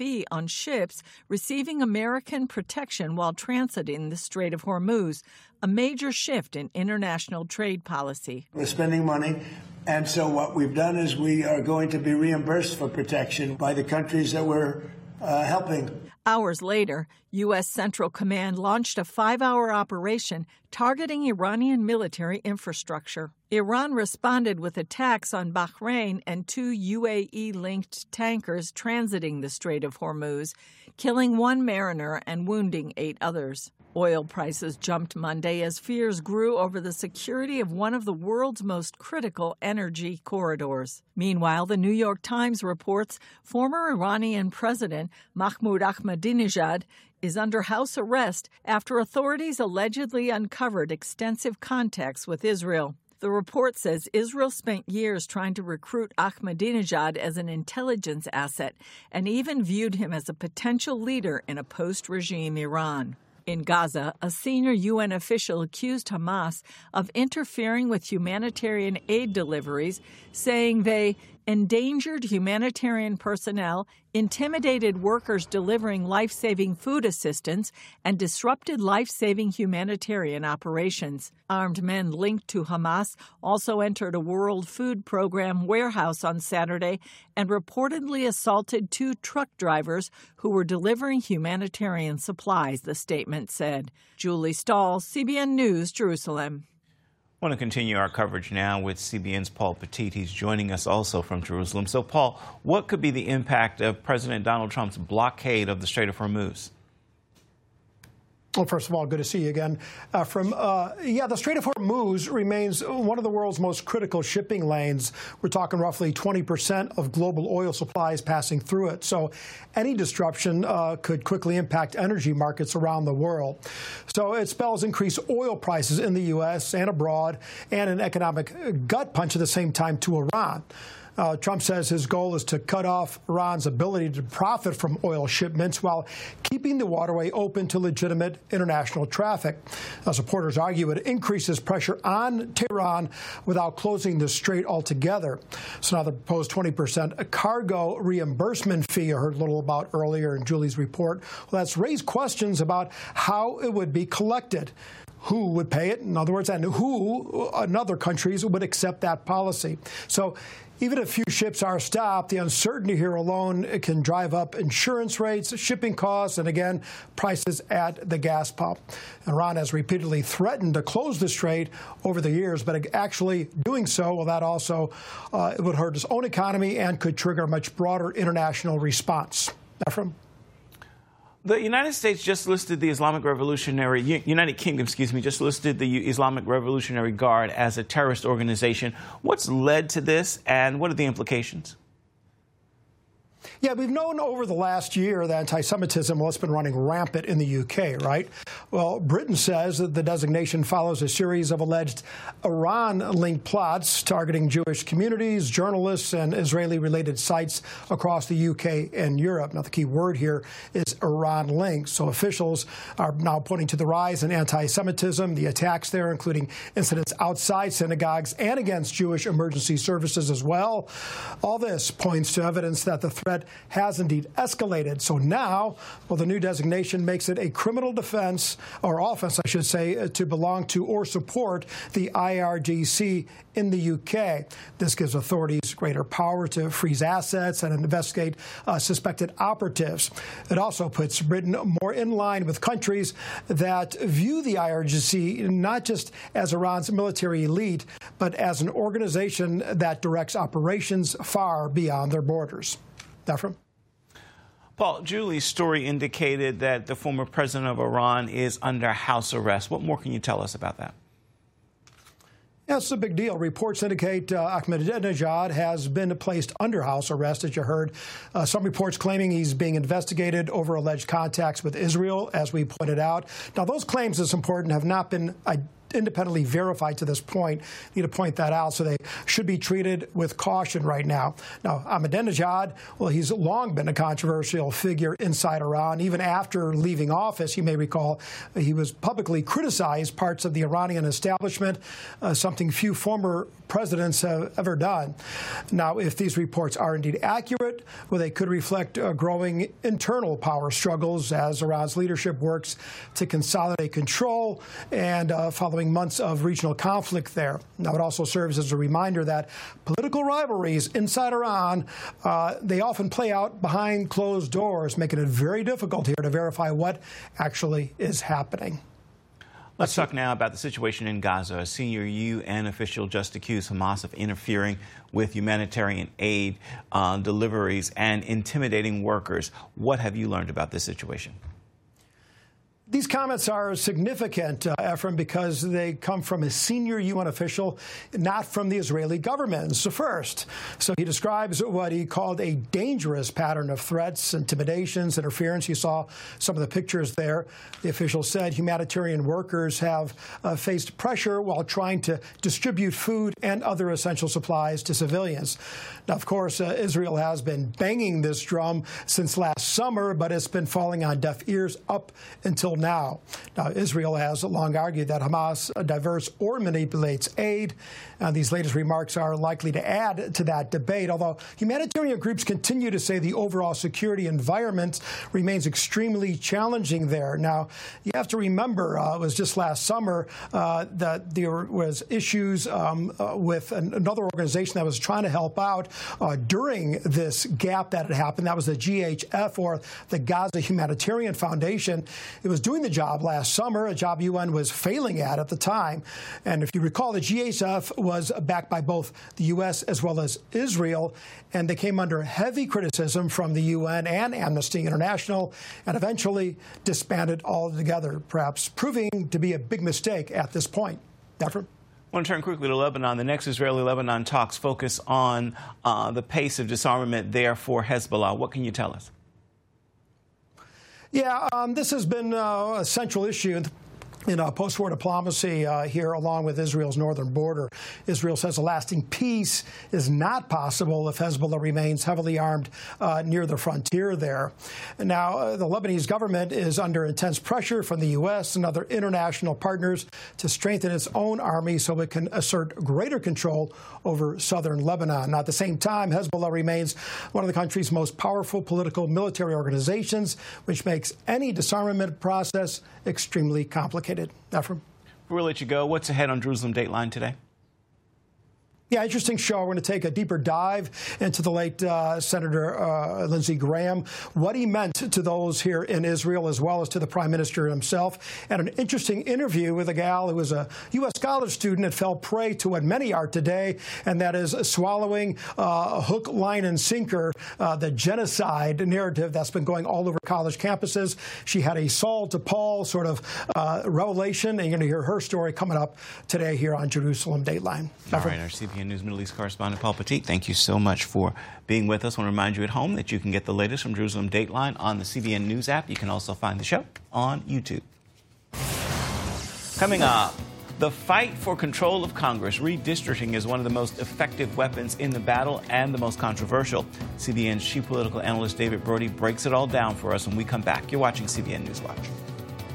fee on ships receiving American protection while transiting the Strait of Hormuz, a major shift in international trade policy. We're spending money, and so what we've done is we are going to be reimbursed for protection by the countries that we're helping. Hours later, U.S. Central Command launched a 5-hour operation targeting Iranian military infrastructure. Iran responded with attacks on Bahrain and 2 UAE-linked tankers transiting the Strait of Hormuz, killing 1 mariner and wounding 8 others. Oil prices jumped Monday as fears grew over the security of one of the world's most critical energy corridors. Meanwhile, the New York Times reports former Iranian President Mahmoud Ahmadinejad is under house arrest after authorities allegedly uncovered extensive contacts with Israel. The report says Israel spent years trying to recruit Ahmadinejad as an intelligence asset and even viewed him as a potential leader in a post-regime Iran. In Gaza, a senior UN official accused Hamas of interfering with humanitarian aid deliveries, saying they endangered humanitarian personnel, intimidated workers delivering life-saving food assistance, and disrupted life-saving humanitarian operations. Armed men linked to Hamas also entered a World Food Program warehouse on Saturday and reportedly assaulted 2 truck drivers who were delivering humanitarian supplies, the statement said. Julie Stahl, CBN News, Jerusalem. I want to continue our coverage now with CBN's Paul Petit. He's joining us also from Jerusalem. So, Paul, what could be the impact of President Donald Trump's blockade of the Strait of Hormuz? Well, first of all, good to see you again. The Strait of Hormuz remains one of the world's most critical shipping lanes. We're talking roughly 20% of global oil supplies passing through it. So any disruption could quickly impact energy markets around the world. So it spells increased oil prices in the U.S. and abroad and an economic gut punch at the same time to Iran. Trump says his goal is to cut off Iran's ability to profit from oil shipments while keeping the waterway open to legitimate international traffic. Supporters argue it increases pressure on Tehran without closing the strait altogether. So now the proposed 20% cargo reimbursement fee I heard a little about earlier in Julie's report, well, that's raised questions about how it would be collected. Who would pay it, in other words, and who in other countries would accept that policy. So even if few ships are stopped, the uncertainty here alone can drive up insurance rates, shipping costs, and again, prices at the gas pump. Iran has repeatedly threatened to close the strait over the years, but actually doing so, well, that also it would hurt its own economy and could trigger a much broader international response. Ephraim? The United States just listed the United Kingdom, just listed the Islamic Revolutionary Guard as a terrorist organization. What's led to this, and what are the implications? Yeah, we've known over the last year that anti-Semitism has been running rampant in the UK, right? Well, Britain says that the designation follows a series of alleged Iran-linked plots targeting Jewish communities, journalists, and Israeli-related sites across the UK and Europe. Now, the key word here is Iran-linked. So officials are now pointing to the rise in anti-Semitism, the attacks there, including incidents outside synagogues and against Jewish emergency services as well. All this points to evidence that the threat has indeed escalated. So now, well, the new designation makes it a criminal defense, or offense, I should say, to belong to or support the IRGC in the UK. This gives authorities greater power to freeze assets and investigate suspected operatives. It also puts Britain more in line with countries that view the IRGC not just as Iran's military elite, but as an organization that directs operations far beyond their borders. Ephraim? Paul, Julie's story indicated that the former president of Iran is under house arrest. What more can you tell us about that? Yeah, it's a big deal. Reports indicate Ahmadinejad has been placed under house arrest, as you heard. Some reports claiming he's being investigated over alleged contacts with Israel, as we pointed out. Now, those claims, it's important, have not been independently verified to this point. Need to point that out. So they should be treated with caution right now. Now, Ahmadinejad, well, he's long been a controversial figure inside Iran. Even after leaving office, you may recall, he was publicly criticized parts of the Iranian establishment, something few former presidents have ever done. Now, if these reports are indeed accurate, well, they could reflect growing internal power struggles as Iran's leadership works to consolidate control and following months of regional conflict there. Now, it also serves as a reminder that political rivalries inside Iran, they often play out behind closed doors, making it very difficult here to verify what actually is happening. Let's talk now about the situation in Gaza. A senior UN official just accused Hamas of interfering with humanitarian aid deliveries and intimidating workers. What have you learned about this situation? These comments are significant, Ephraim, because they come from a senior UN official, not from the Israeli government. It's the first. So he describes what he called a dangerous pattern of threats, intimidations, interference. You saw some of the pictures there. The official said humanitarian workers have faced pressure while trying to distribute food and other essential supplies to civilians. Now, of course, Israel has been banging this drum since last summer, but it's been falling on deaf ears up until now. Israel has long argued that Hamas diverts or manipulates aid. These latest remarks are likely to add to that debate, although humanitarian groups continue to say the overall security environment remains extremely challenging there. Now, you have to remember, it was just last summer that there was issues with another organization that was trying to help out during this gap that had happened. That was the GHF, or the Gaza Humanitarian Foundation. It was doing the job last summer, a job UN was failing at the time. And if you recall, the GHF was backed by both the U.S. as well as Israel, and they came under heavy criticism from the UN and Amnesty International, and eventually disbanded altogether, perhaps proving to be a big mistake at this point. Ephraim? I want to turn quickly to Lebanon. The next Israeli-Lebanon talks focus on the pace of disarmament there for Hezbollah. What can you tell us? Yeah, this has been a central issue in post-war diplomacy here along with Israel's northern border. Israel says a lasting peace is not possible if Hezbollah remains heavily armed near the frontier there. Now, the Lebanese government is under intense pressure from the U.S. and other international partners to strengthen its own army so it can assert greater control over southern Lebanon. Now, at the same time, Hezbollah remains one of the country's most powerful political military organizations, which makes any disarmament process extremely complicated. Ephraim? Before we let you go, what's ahead on Jerusalem Dateline today? Yeah, interesting show. We're going to take a deeper dive into the late Senator Lindsey Graham, what he meant to those here in Israel, as well as to the Prime Minister himself, and an interesting interview with a gal who was a U.S. college student that fell prey to what many are today, and that is swallowing hook, line, and sinker, the genocide narrative that's been going all over college campuses. She had a Saul to Paul sort of revelation, and you're going to hear her story coming up today here on Jerusalem Dateline. All right, our CBN News Middle East correspondent Paul Petit, thank you so much for being with us. I want to remind you at home that you can get the latest from Jerusalem Dateline on the CBN News app. You can also find the show on YouTube. Coming up, the fight for control of Congress. Redistricting is one of the most effective weapons in the battle and the most controversial. CBN's chief political analyst David Brody breaks it all down for us when we come back. You're watching CBN News Watch.